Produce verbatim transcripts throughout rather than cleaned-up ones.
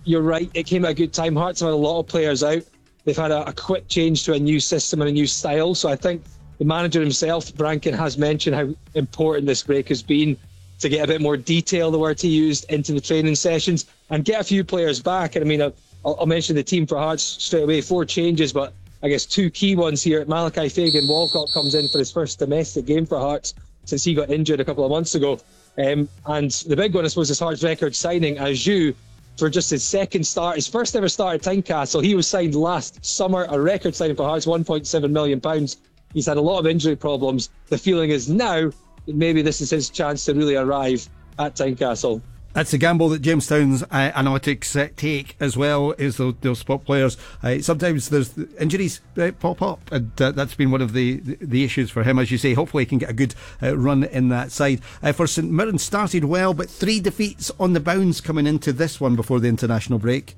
you're right, it came at a good time. Hearts have had a lot of players out. They've had a, a quick change to a new system and a new style. So I think the manager himself, Brankin, has mentioned how important this break has been to get a bit more detail, the word he used, into the training sessions and get a few players back. And I mean, I'll, I'll mention the team for Hearts straight away. Four changes, but I guess two key ones here. Malachi Fagan Walcott comes in for his first domestic game for Hearts since he got injured a couple of months ago. Um, and the big one, I suppose, is Hearts' record signing, Aju, for just his second start, his first ever start at Tynecastle. He was signed last summer, a record signing for Hearts, one point seven million pounds. He's had a lot of injury problems. The feeling is now that maybe this is his chance to really arrive at Tynecastle. That's the gamble that Jamestown's uh, analytics uh, take as well, is those, those spot players. Uh, sometimes there's injuries uh, pop up, and uh, that's been one of the, the, the issues for him. As you say, hopefully he can get a good uh, run in that side. Uh, for St Mirren, started well, but three defeats on the bounce coming into this one before the international break.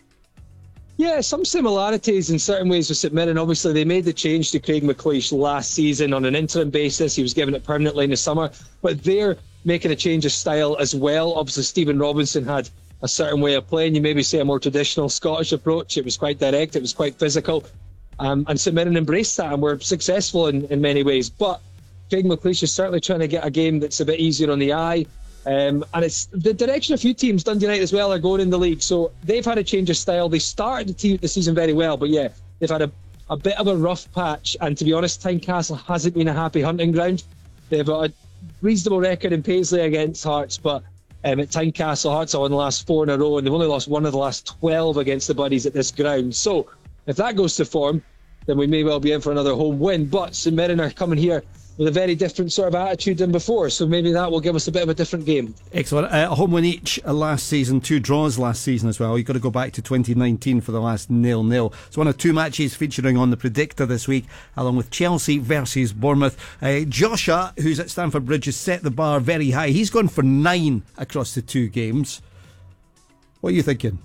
Yeah, some similarities in certain ways with St Mirren. Obviously, they made the change to Craig McLeish last season on an interim basis. He was given it permanently in the summer. But they're making a change of style as well. Obviously, Stephen Robinson had a certain way of playing. You maybe say a more traditional Scottish approach. It was quite direct. It was quite physical. Um, and St Mirren embraced that and were successful in, in many ways. But Craig McLeish is certainly trying to get a game that's a bit easier on the eye. Um, and it's the direction a few teams, Dundee United as well, are going in the league. So they've had a change of style. They started the, te- the season very well, but yeah, they've had a, a bit of a rough patch. And to be honest, Tynecastle hasn't been a happy hunting ground. They've got a reasonable record in Paisley against Hearts, but um, at Tynecastle, Hearts are on the last four in a row, and they've only lost one of the last twelve against the Buddies at this ground. So if that goes to form, then we may well be in for another home win. But St Mirren are coming here with a very different sort of attitude than before, so maybe that will give us a bit of a different game. Excellent. Uh, a home win each uh, last season, two draws last season as well. You've got to go back to twenty nineteen for the last nil-nil. It's one of two matches featuring on the Predictor this week, along with Chelsea versus Bournemouth. Uh, Joshua, who's at Stamford Bridge, has set the bar very high. He's gone for nine across the two games. What are you thinking?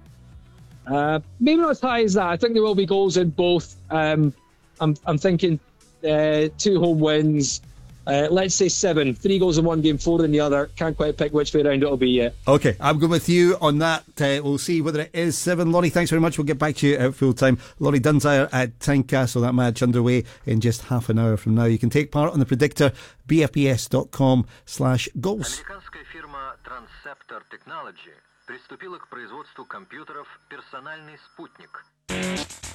Uh, maybe not as high as that. I think there will be goals in both. Um, I'm, I'm thinking Uh, two home wins, uh, let's say seven. Three goals in one game, four in the other. Can't quite pick which way around it'll be yet. Okay, I'm going with you on that. Uh, we'll see whether it is seven. Laurie, thanks very much. We'll get back to you at full time. Laurie Dunsire at Tynecastle. That match underway in just half an hour from now. You can take part on the Predictor, b f p s dot com slash goals. Американская фирма Transceptor Technology приступила к производству компьютеров «Персональный спутник».